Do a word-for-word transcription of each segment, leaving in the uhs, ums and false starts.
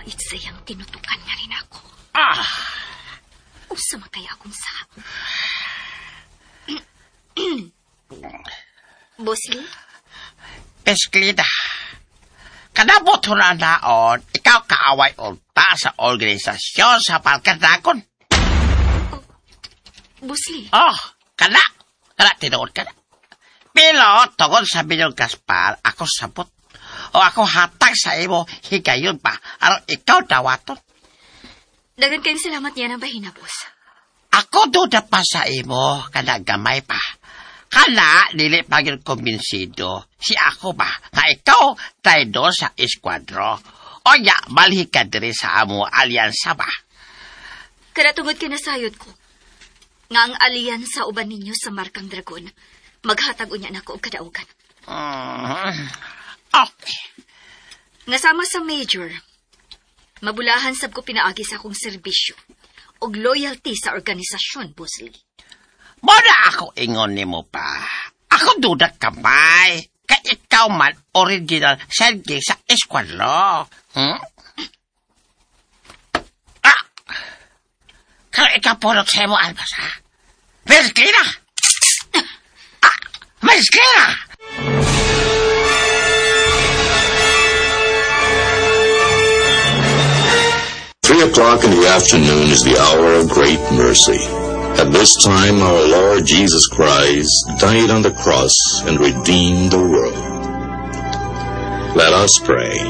itsayang tinutukan nga rin ako. Ah! Usa makaya akong sa... Bosley? Esklida, kadabot ho na naon, ikaw kaaway unta sa organisasyon sa Palkadakon. Oh, Bosley? Oh, kana. Kana, tinuod ka na. Pero, tungkol sa Binyong Gaspar, ako sabot. O ako hatag sa imo, higayon pa. Aron ikaw dawaton. Dagan kayong salamat niya ng bahina, boss. Ako duda pa sa imo, kana gamay pa. Kana, dili pa yung kumbinsido. Si ako ba, nga ikaw, traidor sa eskwadro. O ya, malhi ka diri sa amo alyansa ba? Kada tungod ka nasayod ko. Nga ang alyansa uban ninyo sa Markang Dragon, maghatag unya na ko og kadaugan. Mm, okay. Nga sama sa Major, mabulahan sab ko pinaagi sa akong serbisyo og loyalty sa organisasyon, Bosley. Muna ako ingon ni mo pa. Ako dudat kamay. Kaya ikaw man original sergi sa eskwadro. Hmm? Ah! Kaya ikaw pulot sa mo, Albas, ha? Miss Cleena! Ah! Miss Cleena! Three o'clock in the afternoon is the hour of great mercy. At this time, our Lord Jesus Christ died on the cross and redeemed the world. Let us pray.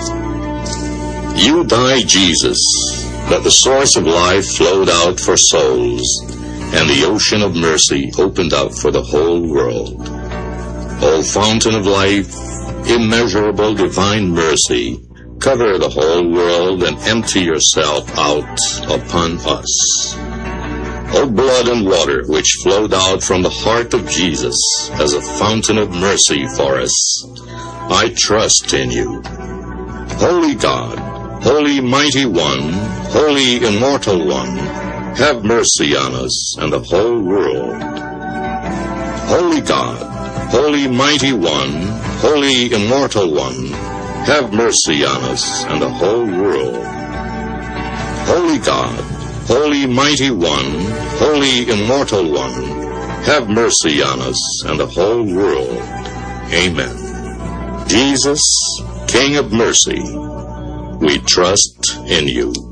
You died, Jesus, that the source of life flowed out for souls, and the ocean of mercy opened up for the whole world. O fountain of life, immeasurable divine mercy, cover the whole world and empty yourself out upon us. O blood and water which flowed out from the heart of Jesus as a fountain of mercy for us, I trust in you. Holy God, Holy Mighty One, Holy Immortal One, have mercy on us and the whole world. Holy God, Holy Mighty One, Holy Immortal One, have mercy on us and the whole world. Holy God, Holy Mighty One, Holy Immortal One, have mercy on us and the whole world. Amen. Jesus, King of mercy, we trust in you.